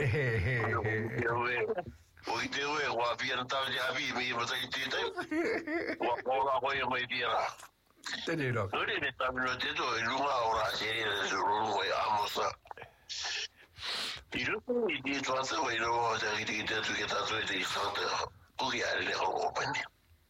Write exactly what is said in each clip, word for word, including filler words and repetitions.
O i te ue, wa pia na tawe te api, me i mata i te tau. Wa kola koe i mai pia ra. Tene roka. Nore ne tamino te to, i lunga ora seri na surunu e amosa. I rupu i te tuata, wa i roa te aki te te tu ke tatu e te i santa, uki are ne hau opani.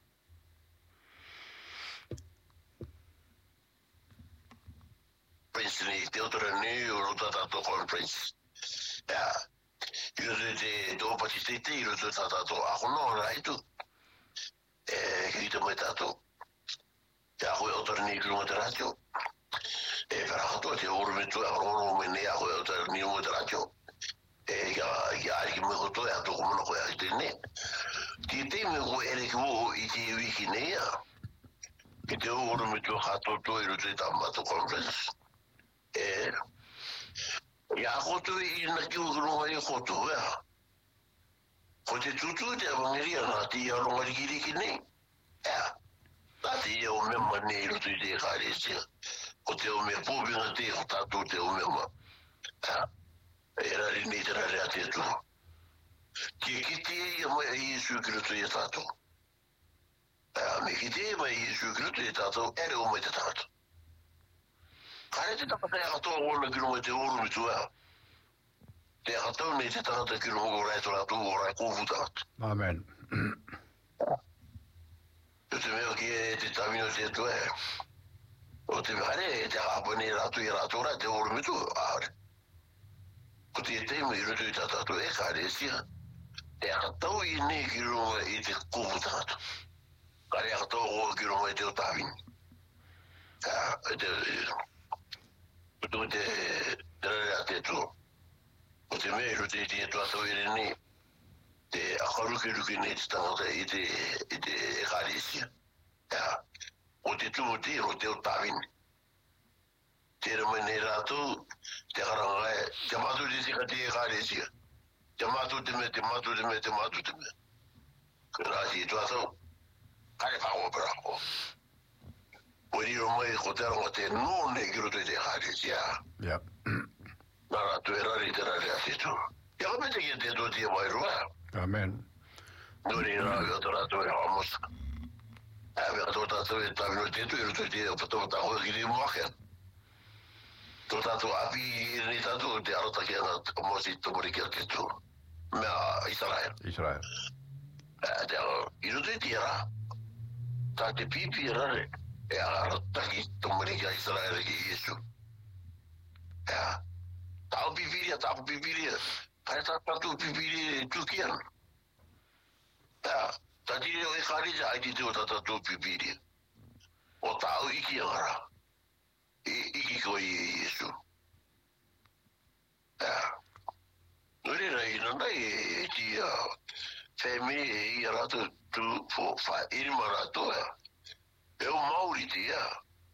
Prince ni te otora ni o rota tato conference. Ya. Io te do patiste io te tato a no right tu. Eh che ti mai tato. Ya ho otora ni lo tracho. E però tu ti ho messo a oro me ne ho otora ni lo tracho. E ya ya che mi ho to ya to come no ho ya te ne. Ti te me ho ere che ho i ti wiki ne ya. Che te ho messo a to to io te tato conference. Eh ya hotu i na ki uro ai hotu ya ko te tutu te avangeri na ti ya ro ngari ki ni ya ta ti yo me mani ro tu te khari si ko te o me pu bi na te ta tu te o me ma ya era ri ni tra re ate tu ki ki ti ya mai i su ki tu ya ta tu ya me ki ti mai i su ki tu ya ta tu ere o me te ta tu kare te tapata ya to o le kilo te o ru tu ya te hato ni te tata kilo o re to la tu o re ko vuta Amen. te veo che te tamino te tu e o te vare te aboni la tu la tu ra te o ru tu are ko te te mi ru tu tata tu e kare sia te hato i ni kilo i te ko vuta kare hato o kilo e te o tavin ka te tu te te te tu o te me ru te te tu ato i ni te akaru ki ru ki ne te tangata i te i te e karisia ya o te tu te o te o tawin te rama ne ratu te karanga e te matu te te kati e karisia te matu te me te matu te me te matu te me kura si tu ato kare whaua brako o riro mai ko te aranga te no ne ki ru te te karisia Ja. nara tu era ri te rari ati tu ya me te ki te tu te mai rua Amen. nuri ra yo tora tu e amos a me to ta tu ta no te tu ru te te o to ta ho ki mo ke to ta tu api ni ta tu te arota ki na mo si to bori ki te tu me a Israel Israel. a te i ru te tira ta te pipi ra re e a ta ki to bori ki Israel ki Yesu ya ta pipi ta pipi Kaya tak tu pipili tukian. Ya, tadi dia kali je ai tu tak tu pipili. O tahu iki ara. Iki ko Yesu. Ya. Nuri rai nandai dia family ia tu tu for fa irma rato ya. Eu mauri dia.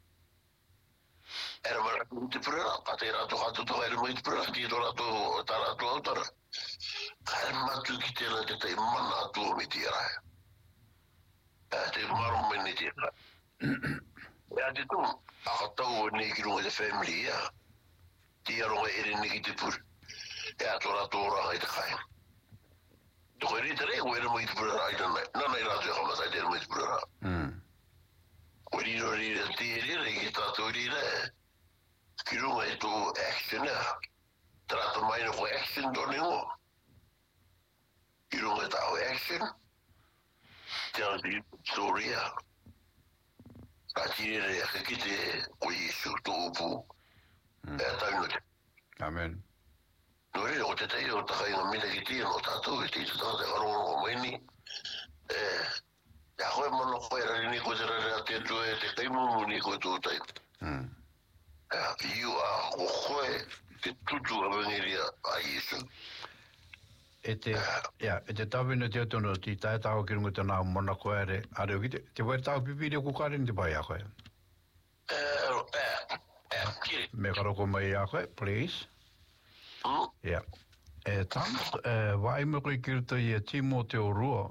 Era mara te pura kate rato hatu to era muito pura ti to rato tarato autora calma tu ki te na te te mana tu mi tira eh te maro me ni tira ya te tu a to ni ki ro de family ya ti ro e ni ki te pur ya to rato ra ai te kai to ri te re o era muito pura ai na na na rato ha mas ai te muito pura Mm. o ri ro ri te ri ki ta to ri le Kilo e tu action e trato mai no action do nenhum kilo e ta action tell the story a tire e que te o isso tudo é tá no Amen. no re o te te o ta kai no mira que ti no ta tu que ti sta de ro mai ni eh ya ho mo no foi ni ko era te tu e te kai mo ni ko tu tai Mm. Uh, you are ojoe te tutu avengeria a Yesu. E te, ia, e te tawina te atono ti tae tau ki rungu tana mona koe are, are o ki te, te wai tau pipiri o kukare ni te pai a koe. Eh, eh, eh, kiri. Me karoko mai a koe, please. Hmm? Ia. E tams, e, wai me koe kirita i e Timoteo Rua.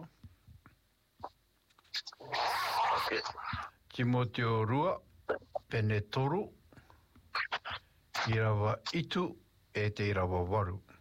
Okay. Timoteo Rua, pene toru, i rawa itu e te rawa waru.